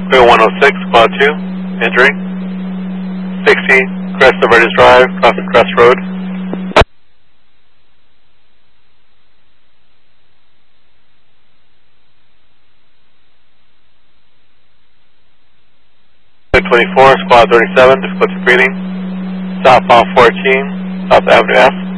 106, Squad 2, injury. 60, Crest of Verdes Drive, crossing Crest Road. 24, Squad 37, difficulty breathing. Southbound 14, South Avenue F.